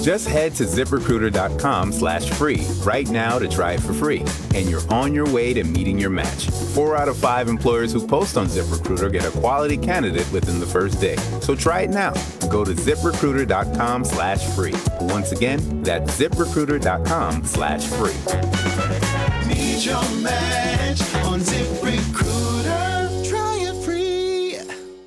Just head to ZipRecruiter.com/free right now to try it for free, and you're on your way to meeting your match. 4 out of 5 employers who post on ZipRecruiter get a quality candidate within the first day. So try it now. Go to ZipRecruiter.com/free. Once again, that's ZipRecruiter.com/free. Meet your match on ZipRecruiter. Try it free.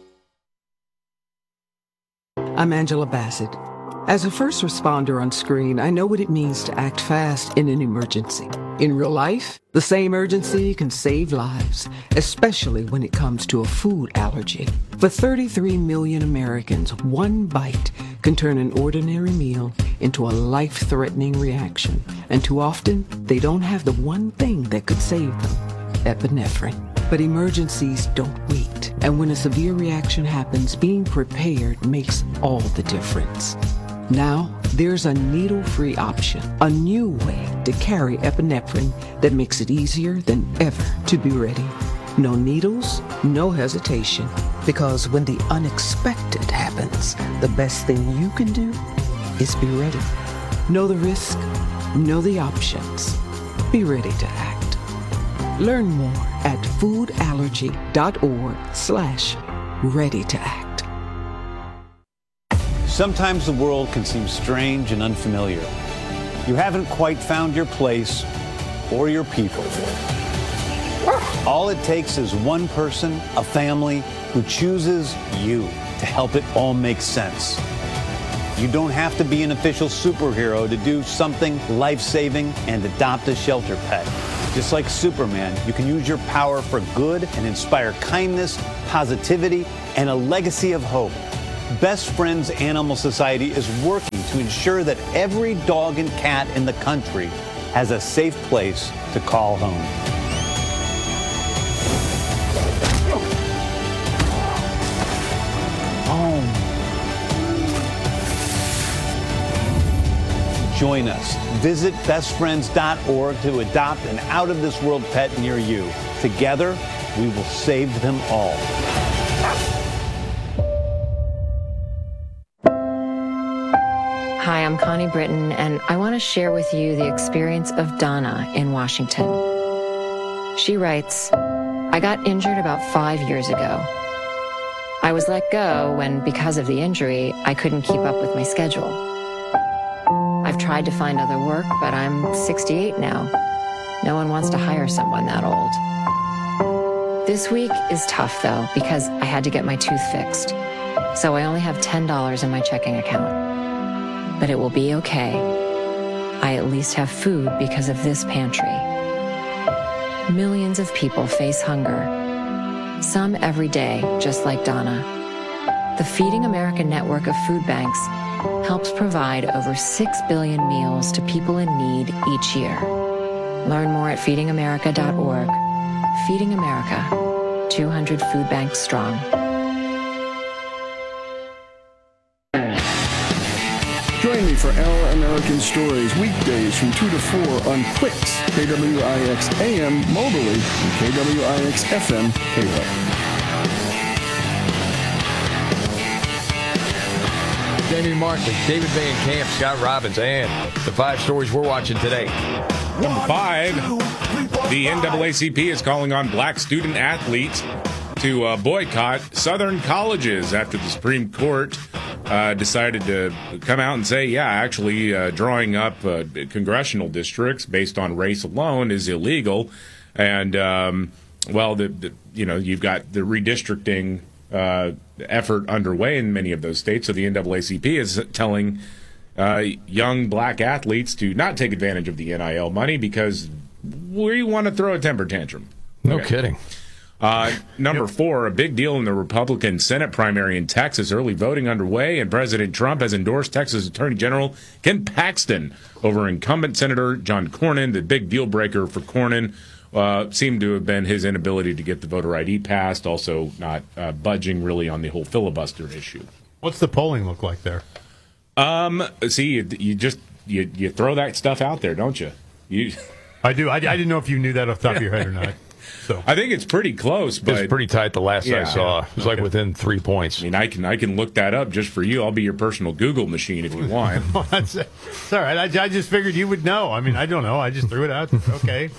I'm Angela Bassett. As a first responder on screen, I know what it means to act fast in an emergency. In real life, the same urgency can save lives, especially when it comes to a food allergy. For 33 million Americans, one bite can turn an ordinary meal into a life-threatening reaction. And too often, they don't have the one thing that could save them, epinephrine. But emergencies don't wait. And when a severe reaction happens, being prepared makes all the difference. Now, there's a needle-free option, a new way to carry epinephrine that makes it easier than ever to be ready. No needles, no hesitation, because when the unexpected happens, the best thing you can do is be ready. Know the risk, know the options. Be ready to act. Learn more at foodallergy.org/ready to act. Sometimes the world can seem strange and unfamiliar. You haven't quite found your place or your people. All it takes is one person, a family, who chooses you to help it all make sense. You don't have to be an official superhero to do something life-saving and adopt a shelter pet. Just like Superman, you can use your power for good and inspire kindness, positivity, and a legacy of hope. Best Friends Animal Society is working to ensure that every dog and cat in the country has a safe place to call home. Home. Join us. Visit bestfriends.org to adopt an out-of-this-world pet near you. Together, we will save them all. Hi, I'm Connie Britton, and I want to share with you the experience of Donna in Washington. She writes, I got injured about 5 years ago. I was let go when, because of the injury, I couldn't keep up with my schedule. I've tried to find other work, but I'm 68 now. No one wants to hire someone that old. This week is tough, though, because I had to get my tooth fixed. So I only have $10 in my checking account. But it will be okay. I at least have food because of this pantry. Millions of people face hunger, some every day, just like Donna. The Feeding America network of food banks helps provide over 6 billion meals to people in need each year. Learn more at feedingamerica.org. Feeding America, 200 food banks strong. Join me for Our American Stories weekdays from 2 to 4 on Clicks, KWIX AM mobilely, and KWIX FM cable. Jamie Markley, David Van Camp, Scott Robbins, and the 5 stories we're watching today. Number 5, the NAACP is calling on black student athletes to boycott Southern colleges after the Supreme Court decided to come out and say, drawing up congressional districts based on race alone is illegal. And, you've got the redistricting effort underway in many of those states. So the NAACP is telling young black athletes to not take advantage of the NIL money because we want to throw a temper tantrum. No kidding. Number 4, a big deal in the Republican Senate primary in Texas. Early voting underway, and President Trump has endorsed Texas Attorney General Ken Paxton over incumbent Senator John Cornyn. The big deal breaker for Cornyn seemed to have been his inability to get the voter ID passed, also not budging really on the whole filibuster issue. What's the polling look like there? See, you throw that stuff out there, don't you? I do. I didn't know if you knew that off the top of your head or not. So I think it's pretty close, but It's pretty tight the last I saw. Yeah. It was like within 3 points. I mean, I can look that up just for you. I'll be your personal Google machine if you want. it's all right. I just figured you would know. I mean, I don't know. I just threw it out. Okay.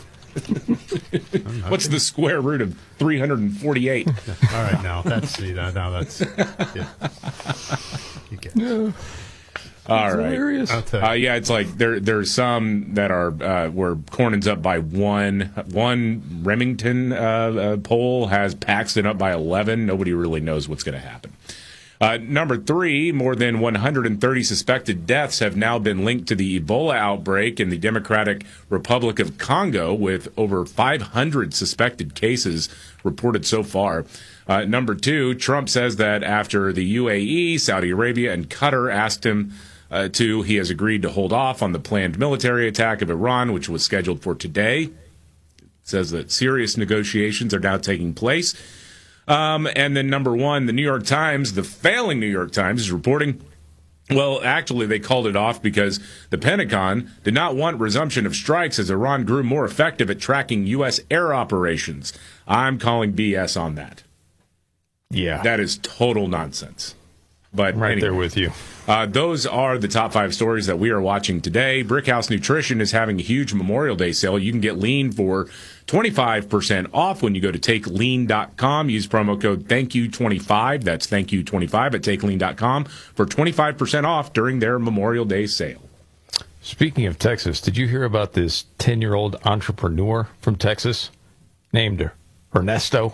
What's the square root of 348? All right, now that's yeah. You get it. All right. Hilarious. I'll tell you. Yeah, it's like there's some that are where Cornyn's up by one. One Remington poll has Paxton up by 11. Nobody really knows what's going to happen. Number 3, more than 130 suspected deaths have now been linked to the Ebola outbreak in the Democratic Republic of Congo, with over 500 suspected cases reported so far. Number 2, Trump says that after the UAE, Saudi Arabia, and Qatar asked him to, he has agreed to hold off on the planned military attack of Iran, which was scheduled for today. It says that serious negotiations are now taking place. And then number 1, the New York Times, the failing New York Times, is reporting, well, actually, they called it off because the Pentagon did not want resumption of strikes as Iran grew more effective at tracking U.S. air operations. I'm calling BS on that. Yeah. That is total nonsense. But Right anyway, there with you. those are the top 5 stories that we are watching today. Brickhouse Nutrition is having a huge Memorial Day sale. You can get lean for 25% off when you go to TakeLean.com. Use promo code ThankYou25. That's ThankYou25 at TakeLean.com for 25% off during their Memorial Day sale. Speaking of Texas, did you hear about this 10-year-old entrepreneur from Texas named Ernesto?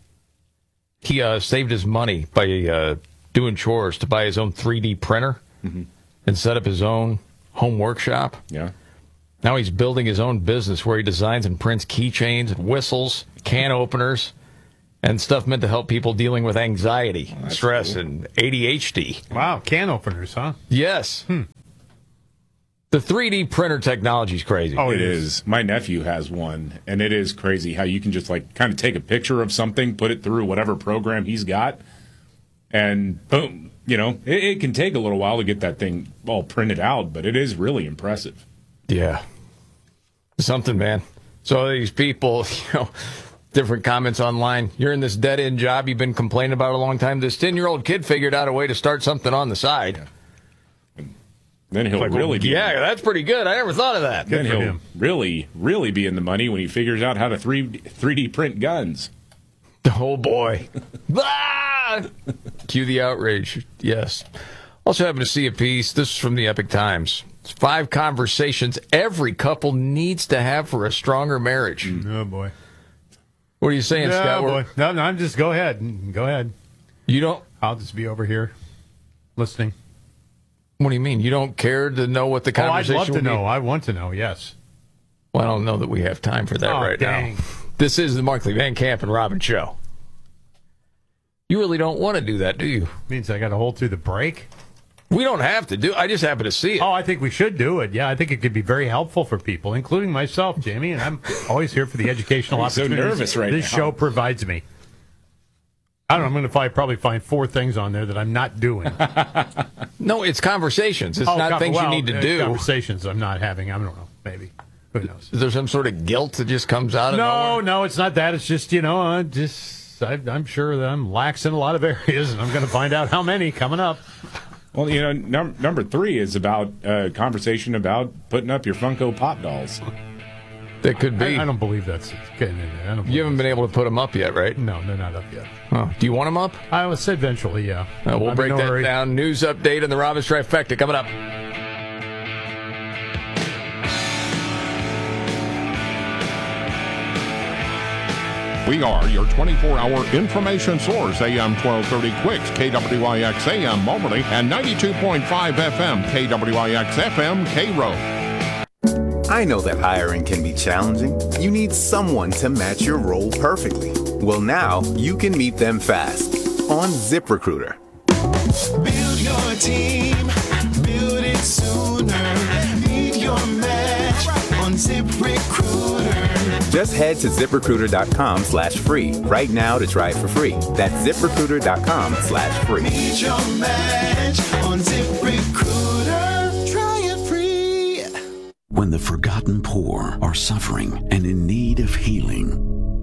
He saved his money by doing chores to buy his own 3D printer and set up his own home workshop. Yeah. Now he's building his own business where he designs and prints keychains and whistles, can openers, and stuff meant to help people dealing with anxiety, stress, and ADHD. Wow, can openers, huh? Yes. The 3D printer technology is crazy. Oh, it is. My nephew has one, and it is crazy how you can just like kind of take a picture of something, put it through whatever program he's got, and boom, it can take a little while to get that thing all printed out, but it is really impressive. Yeah. Something, man. So these people, different comments online. You're in this dead-end job you've been complaining about a long time. This 10-year-old kid figured out a way to start something on the side. Yeah. Then he'll really be. Yeah, that's pretty good. I never thought of that. Then he'll really, really be in the money when he figures out how to 3D print guns. Oh, boy. Ah! Cue the outrage. Yes. Also happened to see a piece. This is from the Epic Times. It's 5 conversations every couple needs to have for a stronger marriage. Oh, boy. What are you saying, Scott? boy. No, I'm just go ahead. Go ahead. You don't? I'll just be over here listening. What do you mean? You don't care to know what the conversation I'd love to would be? know. I want to know, yes. Well, I don't know that we have time for that right dang. now. This is the Markley, Van Camp, and Robin Show. You really don't want to do that, do you? Means I got to hold through the break? We don't have to do. I just happen to see it. Oh, I think we should do it. Yeah, I think it could be very helpful for people, including myself, Jamie, and I'm always here for the educational I'm so opportunities nervous right this now. show provides me. I don't know. I'm going to probably find 4 things on there that I'm not doing. No, it's conversations. It's not things you need to do. Conversations I'm not having. I don't know. Maybe. Who knows? Is there some sort of guilt that just comes out of nowhere? No, it's not that. It's just, I'm sure that I'm lax in a lot of areas, and I'm going to find out how many coming up. Well, number 3 is about a conversation about putting up your Funko Pop dolls. That could be. I don't believe that's getting in there. You haven't been able to put them up yet, right? No, they're not up yet. Oh, do you want them up? I said eventually, yeah. We'll break that down. News update and the Robin Trifecta coming up. We are your 24-hour information source, AM 1230 Quicks, KWIX AM Moberly, and 92.5 FM, KWIX FM K-Road. I know that hiring can be challenging. You need someone to match your role perfectly. Well, now you can meet them fast on ZipRecruiter. Build your team, build it sooner. Meet your match on ZipRecruiter. Just head to ZipRecruiter.com/free right now to try it for free. That's ZipRecruiter.com/free. Meet your match on ZipRecruiter. Try it free. When the forgotten poor are suffering and in need of healing,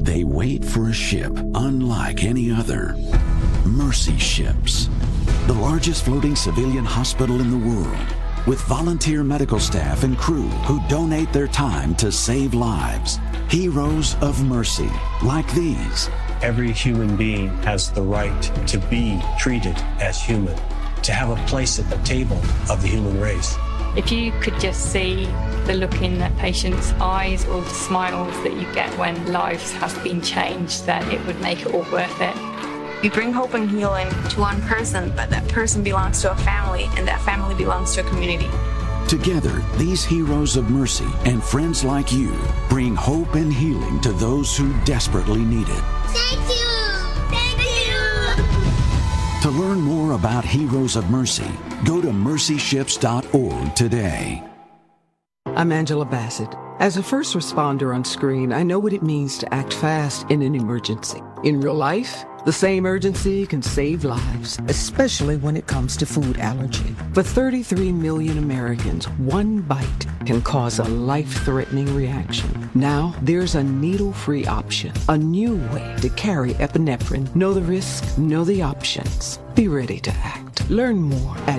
They wait for a ship unlike any other. Mercy Ships, the largest floating civilian hospital in the world, with volunteer medical staff and crew who donate their time to save lives. Heroes of mercy, like these. Every human being has the right to be treated as human, to have a place at the table of the human race. If you could just see the look in that patient's eyes or the smiles that you get when lives have been changed, then it would make it all worth it. You bring hope and healing to one person, but that person belongs to a family, and that family belongs to a community. Together, these heroes of mercy and friends like you bring hope and healing to those who desperately need it. Thank you! Thank you! To learn more about Heroes of Mercy, go to mercyships.org today. I'm Angela Bassett. As a first responder on screen, I know what it means to act fast in an emergency. In real life, the same urgency can save lives, especially when it comes to food allergy. For 33 million Americans, one bite can cause a life-threatening reaction. Now, there's a needle-free option, a new way to carry epinephrine. Know the risk, know the options. Be ready to act. Learn more at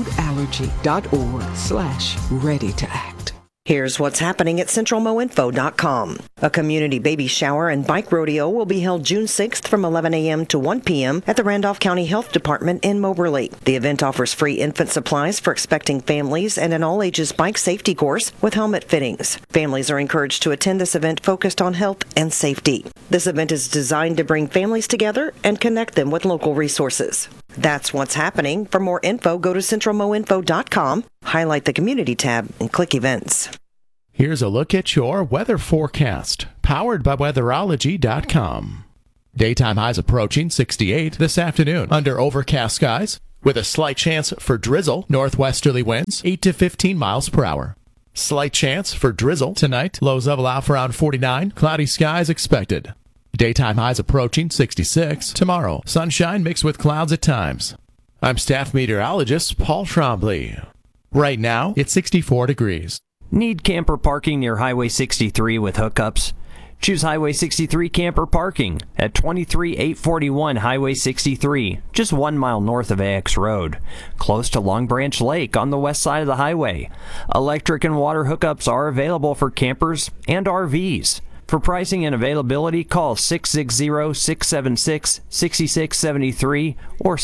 foodallergy.org/ready to act. Here's what's happening at centralmoinfo.com. A community baby shower and bike rodeo will be held June 6th from 11 a.m. to 1 p.m. at the Randolph County Health Department in Moberly. The event offers free infant supplies for expecting families and an all-ages bike safety course with helmet fittings. Families are encouraged to attend this event focused on health and safety. This event is designed to bring families together and connect them with local resources. That's what's happening. For more info, go to centralmoinfo.com, highlight the community tab, and click events. Here's a look at your weather forecast, powered by weatherology.com. Daytime highs approaching 68 this afternoon under overcast skies with a slight chance for drizzle, northwesterly winds 8 to 15 miles per hour. Slight chance for drizzle tonight, lows level out for around 49, cloudy skies expected. Daytime highs approaching 66 tomorrow. Sunshine mixed with clouds at times. I'm staff meteorologist Paul Trombley. Right now, it's 64 degrees. Need camper parking near Highway 63 with hookups? Choose Highway 63 camper parking at 23841 Highway 63, just 1 mile north of AX Road, close to Long Branch Lake on the west side of the highway. Electric and water hookups are available for campers and RVs. For pricing and availability, call 660-676-6673 or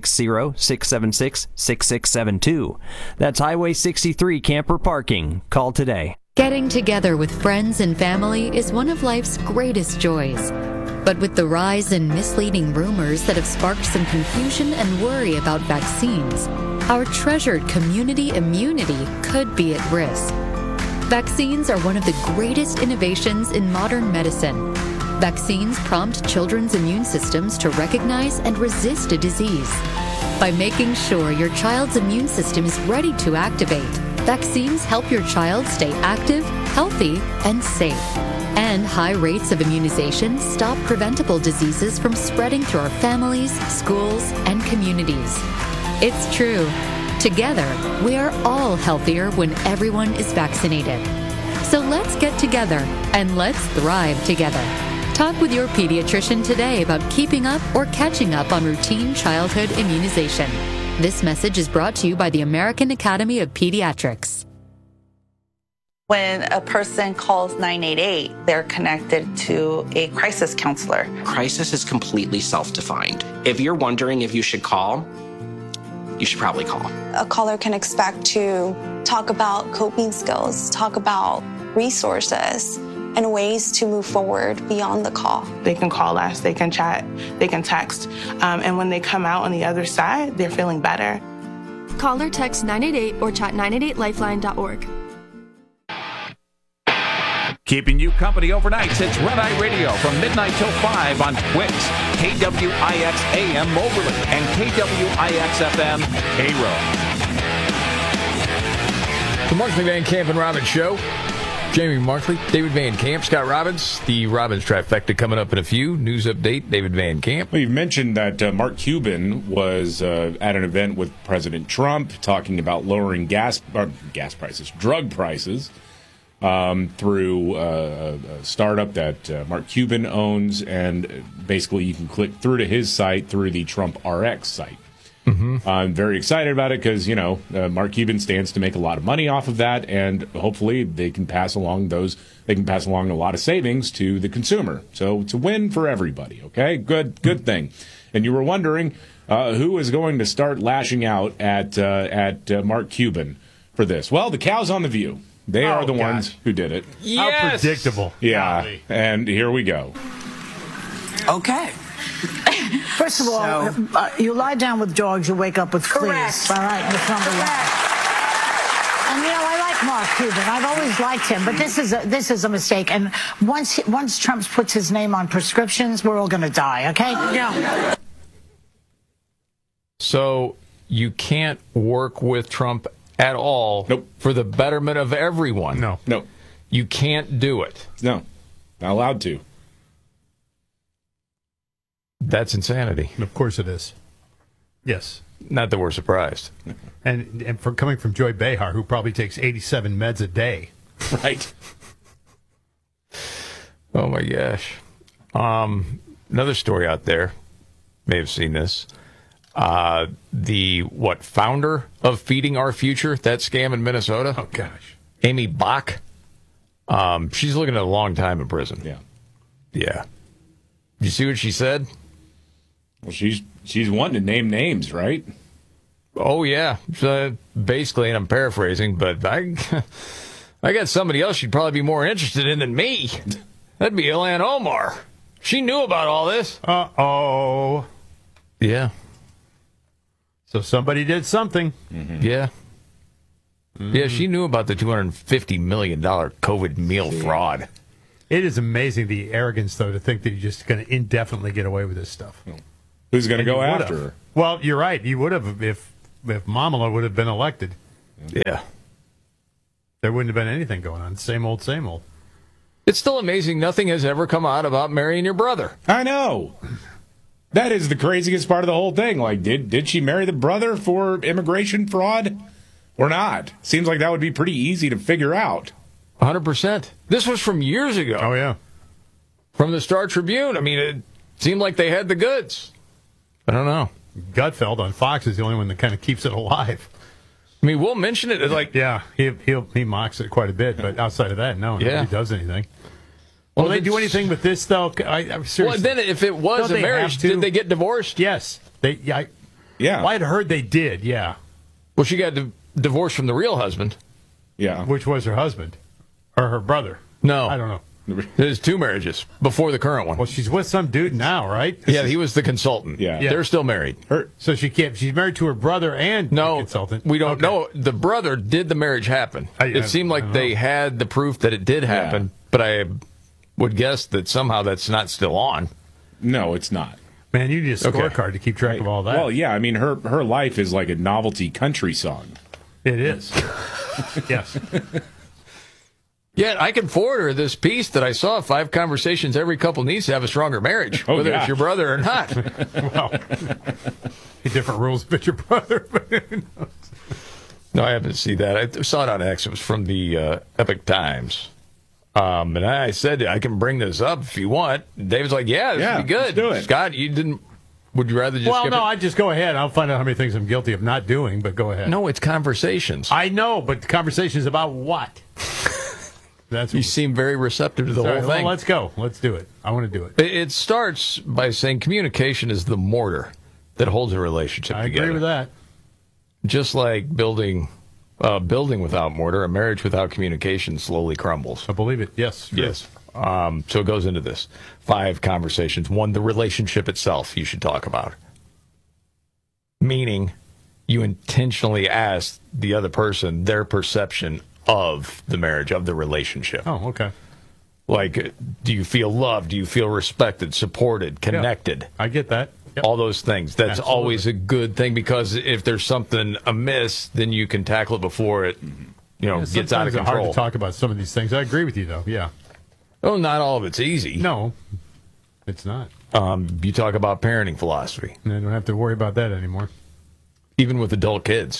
660-676-6672. That's Highway 63 camper parking. Call today. Getting together with friends and family is one of life's greatest joys. But with the rise in misleading rumors that have sparked some confusion and worry about vaccines, our treasured community immunity could be at risk. Vaccines are one of the greatest innovations in modern medicine. Vaccines prompt children's immune systems to recognize and resist a disease. By making sure your child's immune system is ready to activate, vaccines help your child stay active, healthy, and safe. And high rates of immunization stop preventable diseases from spreading through our families, schools, and communities. It's true. Together, we are all healthier when everyone is vaccinated. So let's get together and let's thrive together. Talk with your pediatrician today about keeping up or catching up on routine childhood immunization. This message is brought to you by the American Academy of Pediatrics. When a person calls 988, they're connected to a crisis counselor. Crisis is completely self-defined. If you're wondering if you should call, you should probably call. A caller can expect to talk about coping skills, talk about resources, and ways to move forward beyond the call. They can call us, they can chat, they can text, and when they come out on the other side, they're feeling better. Call or text 988 or chat 988lifeline.org. Keeping you company overnight, it's Red Eye Radio from midnight till 5 on Twix, KWIX AM Moberly, and KWIX FM Cairo. The Markley Van Camp and Robbins Show. Jamie Markley, David Van Camp, Scott Robbins. The Robbins trifecta coming up in a few. News update, David Van Camp. Well, you've mentioned that Mark Cuban was at an event with President Trump talking about lowering drug prices. through a startup that Mark Cuban owns, and basically you can click through to his site through the Trump RX site. I'm very excited about it because, Mark Cuban stands to make a lot of money off of that, and hopefully they can pass along a lot of savings to the consumer. So it's a win for everybody, okay? Good thing. And you were wondering who is going to start lashing out at Mark Cuban for this. Well, the cows on the View. They are the ones who did it. Yes! How predictable. Yeah, Golly. and here we go. Okay. First of all, you lie down with dogs, you wake up with fleas. Correct. All right, that's number one. And I like Mark Cuban. I've always liked him, but this is a mistake. And once Trump puts his name on prescriptions, we're all going to die. Okay? Yeah. So you can't work with Trump at all for the betterment of everyone. No. You can't do it. No. Not allowed to. That's insanity. Of course it is. Yes. Not that we're surprised. And for coming from Joy Behar, who probably takes 87 meds a day. Right. Oh, my gosh. Another story out there. May have seen this. The founder of Feeding Our Future, that scam in Minnesota? Oh, gosh. Amy Bach. She's looking at a long time in prison. Yeah. Yeah. Did you see what she said? Well, she's wanting to name names, right? Oh, yeah. Basically, and I'm paraphrasing, but I got somebody else she'd probably be more interested in than me. That'd be Ilhan Omar. She knew about all this. Uh-oh. Yeah. So somebody did something. Mm-hmm. Yeah. Mm-hmm. Yeah, she knew about the $250 million COVID meal fraud. It is amazing the arrogance, though, to think that you're just going to indefinitely get away with this stuff. Who's going to go after her? Well, you're right. You would have if Mamala would have been elected. Yeah. There wouldn't have been anything going on. Same old, same old. It's still amazing nothing has ever come out about marrying your brother. I know. That is the craziest part of the whole thing. Like, did she marry the brother for immigration fraud or not? Seems like that would be pretty easy to figure out. 100%. This was from years ago. Oh, yeah. From the Star Tribune. I mean, it seemed like they had the goods. I don't know. Gutfeld on Fox is the only one that kind of keeps it alive. I mean, we'll mention it. Like, yeah, he mocks it quite a bit, but outside of that, nobody does anything. Well, they do anything with this, though? Seriously. Well, then if it was a marriage, did they get divorced? Yes. Yeah. Well, I'd heard they did, yeah. Well, she got divorced from the real husband. Yeah. Which was her husband. Or her brother. No. I don't know. There's two marriages before the current one. Well, she's with some dude now, right? Yeah, he was the consultant. Yeah. They're still married. So she's married to her brother and the consultant. We don't know. The brother did the marriage happen. It seemed like they had the proof that it did happen, but I would guess that somehow that's not still on. No, it's not. Man, you need a scorecard to keep track of all that. Well, yeah, I mean, her life is like a novelty country song. It is. Yes. Yeah, I can forward her this piece that I saw. 5 conversations every couple needs to have a stronger marriage, whether it's your brother or not. Well, different rules fit your brother. No, I haven't seen that. I saw it on X. It was from the Epic Times. And I said, I can bring this up if you want. David's like, yeah, this would be good. Let's do it. Scott, would you rather just skip it? I'd just go ahead. I'll find out how many things I'm guilty of not doing, but go ahead. No, it's conversations. I know, but the conversation is about what? You seem very receptive to the whole thing. Well, let's go. Let's do it. I want to do it. It starts by saying communication is the mortar that holds a relationship together. I agree with that. Just like building without mortar, a marriage without communication slowly crumbles. I believe it. Yes. True. Yes. So it goes into this. 5 conversations. 1, the relationship itself you should talk about. Meaning you intentionally ask the other person their perception of the marriage, of the relationship. Oh, okay. Like, do you feel loved? Do you feel respected, supported, connected? Yeah, I get that. Yep. All those things. That's Absolutely. Always a good thing, because if there's something amiss, then you can tackle it before it, gets out of control. It's hard to talk about some of these things. I agree with you, though. Yeah. Oh, not all of it's easy. No, it's not. You talk about parenting philosophy. I don't have to worry about that anymore. Even with adult kids.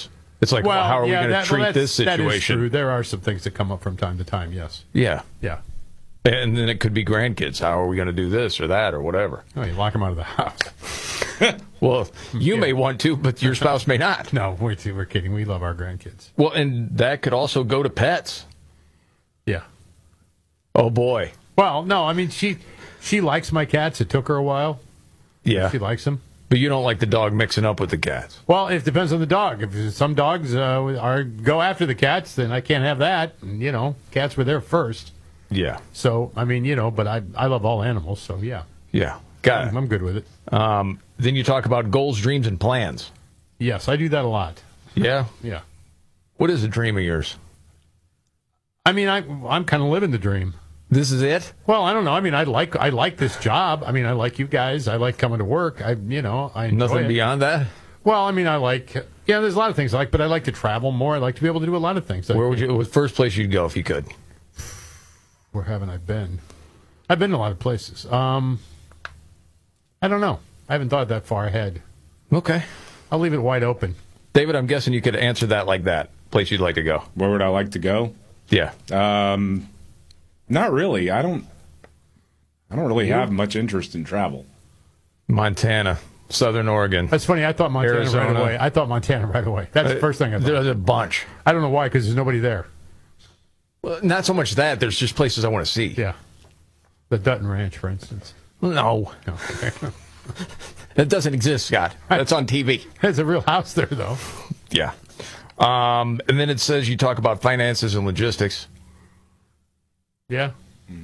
It's like, well, how are we going to treat this situation? That is true. There are some things that come up from time to time, yes. Yeah. Yeah. And then it could be grandkids. How are we going to do this or that or whatever? Oh, you lock them out of the house. Well, you may want to, but your spouse may not. No, we're kidding. We love our grandkids. Well, and that could also go to pets. Yeah. Oh, boy. Well, no, I mean, she likes my cats. It took her a while. Yeah. She likes them. But you don't like the dog mixing up with the cats. Well, it depends on the dog. If some dogs go after the cats, then I can't have that. And, cats were there first. Yeah. So, I mean, but I love all animals, so yeah. Yeah. Got it. I'm good with it. Then you talk about goals, dreams, and plans. Yes, I do that a lot. Yeah? Yeah. What is a dream of yours? I mean, I'm kind of living the dream. This is it? Well, I don't know. I mean, I like this job. I mean, I like you guys. I like coming to work. I enjoy Nothing it. beyond that? Well, I mean, there's a lot of things I like, but I like to travel more. I like to be able to do a lot of things. Where would you, first place you'd go if you could? Where haven't I been? I've been to a lot of places. I don't know. I haven't thought that far ahead. Okay. I'll leave it wide open. David, I'm guessing you could answer that like that. Place you'd like to go. Where would I like to go? Yeah. Not really. I don't really have much interest in travel. Montana, Southern Oregon. That's funny. I thought Montana Arizona. right away. That's the first thing I thought. There's a bunch. I don't know why, because there's nobody there. Well, not so much that. There's just places I want to see. Yeah. The Dutton Ranch, for instance. No. Okay. That doesn't exist, Scott. That's on TV. There's a real house there, though. Yeah. And then it says you talk about finances and logistics. Yeah.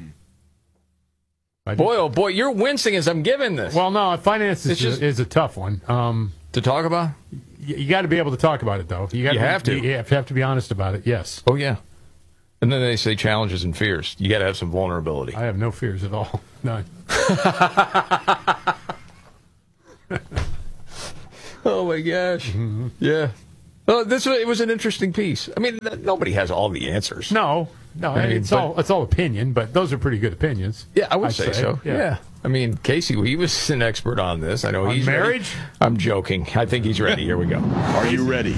Boy, oh boy, you're wincing as I'm giving this. Well, no, finances is a tough one. To talk about? You got to be able to talk about it, though. You have to be honest about it, yes. Oh, yeah. And then they say challenges and fears. You got to have some vulnerability. I have no fears at all. None. Oh, my gosh. Mm-hmm. Yeah. Oh, it was an interesting piece. I mean, nobody has all the answers. No, it's all opinion, but those are pretty good opinions. Yeah, I would say so. Yeah. I mean, Casey, he was an expert on this. I know on he's marriage. Ready. I'm joking. I think he's ready. Here we go. Are you ready?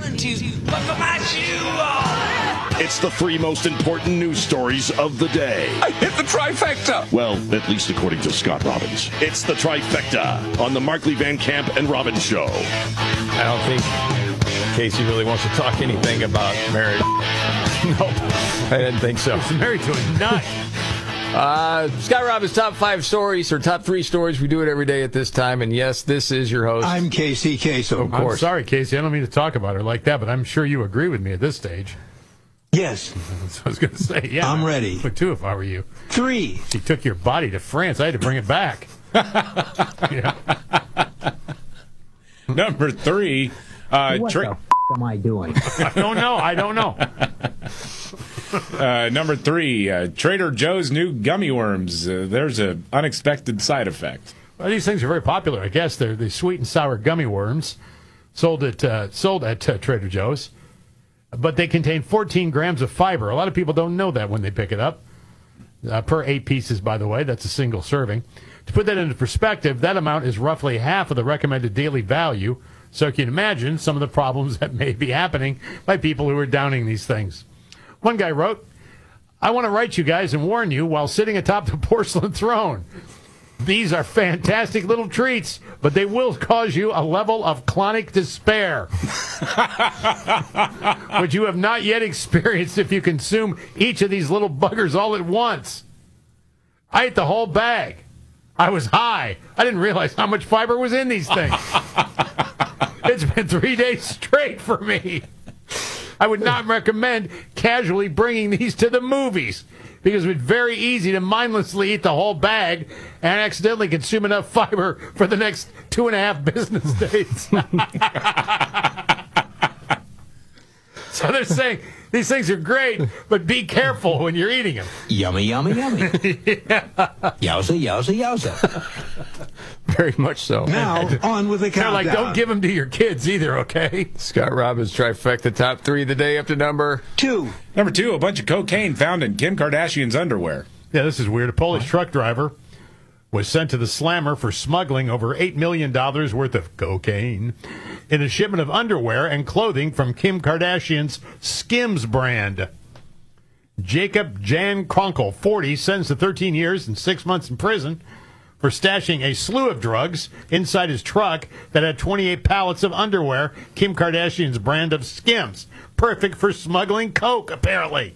It's the 3 most important news stories of the day. I hit the trifecta. Well, at least according to Scott Robbins. It's the trifecta on the Markley Van Camp and Robbins Show. I don't think Casey really wants to talk anything about marriage. No, I didn't think so. He's married to a nut. Scott Robbins' top 5 stories, or top 3 stories. We do it every day at this time. And yes, this is your host. I'm Casey Kasem. Of course. I'm sorry, Casey. I don't mean to talk about her like that, but I'm sure you agree with me at this stage. Yes. That's what I was going to say. Yeah, I'm ready. But 2 if I were you. 3. She took your body to France. I had to bring it back. Yeah. Number 3. What the am I doing? I don't know. Number 3, Trader Joe's new gummy worms. There's an unexpected side effect. Well, these things are very popular, I guess. They're the sweet and sour gummy worms sold at Trader Joe's. But they contain 14 grams of fiber. A lot of people don't know that when they pick it up. Per 8 pieces, by the way. That's a single serving. To put that into perspective, that amount is roughly half of the recommended daily value. So you can imagine some of the problems that may be happening by people who are downing these things. One guy wrote, I want to write you guys and warn you while sitting atop the porcelain throne. These are fantastic little treats, but they will cause you a level of chronic despair, which you have not yet experienced if you consume each of these little buggers all at once. I ate the whole bag. I was high. I didn't realize how much fiber was in these things. It's been 3 days straight for me. I would not recommend casually bringing these to the movies because it's very easy to mindlessly eat the whole bag and accidentally consume enough fiber for the next 2.5 business days. So they're saying these things are great, but be careful when you're eating them. Yummy, yummy, yummy. Yowza, yowza, yowza. Very much so. Now, on with the countdown. They're like, don't give them to your kids either, okay? Scott Robbins' trifecta top 3 the day after number 2. Number 2, a bunch of cocaine found in Kim Kardashian's underwear. Yeah, this is weird. A Polish truck driver was sent to the slammer for smuggling over $8 million worth of cocaine in a shipment of underwear and clothing from Kim Kardashian's Skims brand. Jacob Jan Kronkel, 40, sentenced to 13 years and 6 months in prison for stashing a slew of drugs inside his truck that had 28 pallets of underwear, Kim Kardashian's brand of Skims. Perfect for smuggling coke, apparently.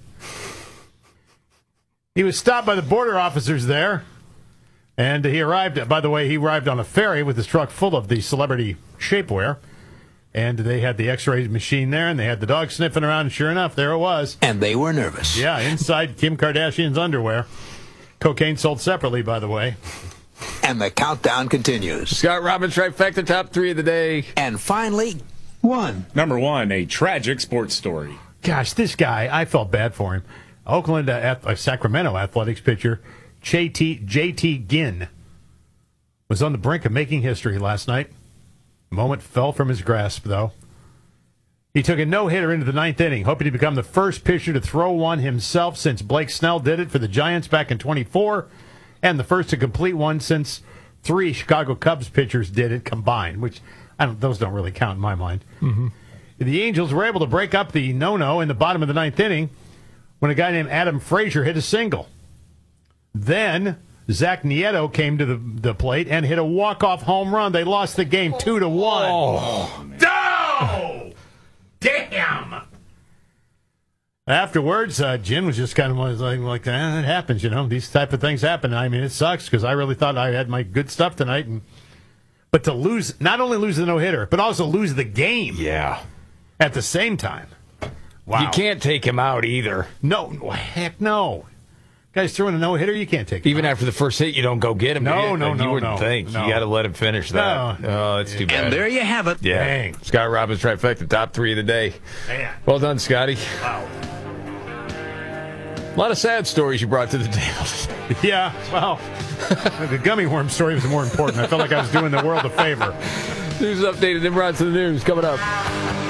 He was stopped by the border officers there, and he arrived on a ferry with his truck full of the celebrity shapewear. And they had the x-ray machine there, and they had the dog sniffing around, and sure enough, there it was. And they were nervous. Yeah, inside Kim Kardashian's underwear. Cocaine sold separately, by the way. And the countdown continues. Scott Robbins, trifecta, top 3 of the day. And finally, Number 1, a tragic sports story. Gosh, this guy, I felt bad for him. Sacramento Athletics pitcher JT Ginn was on the brink of making history last night. The moment fell from his grasp, though. He took a no-hitter into the 9th inning, hoping to become the first pitcher to throw one himself since Blake Snell did it for the Giants back in 24, and the first to complete one since 3 Chicago Cubs pitchers did it combined, which those don't really count in my mind. Mm-hmm. The Angels were able to break up the no-no in the bottom of the 9th inning when a guy named Adam Frazier hit a single. Then Zach Nieto came to the plate and hit a walk-off home run. They lost the game 2-1. Oh, no! Damn! Afterwards, Jim was just kind of like, it happens, These type of things happen. I mean, it sucks because I really thought I had my good stuff tonight. But to lose, not only lose the no-hitter, but also lose the game. Yeah. At the same time. Wow. You can't take him out either. No, heck no. Guy's throwing a no-hitter, you can't take him Even out. after the first hit, you don't go get him. No, You wouldn't think. No. You got to let him finish that. No. Oh, that's too bad. And there you have it. Yeah. Dang. Scott Robbins, trifecta, top 3 of the day. Man. Well done, Scotty. Wow. A lot of sad stories you brought to the table. Yeah, well, the gummy worm story was more important. I felt like I was doing the world a favor. News updated and brought to the news coming up.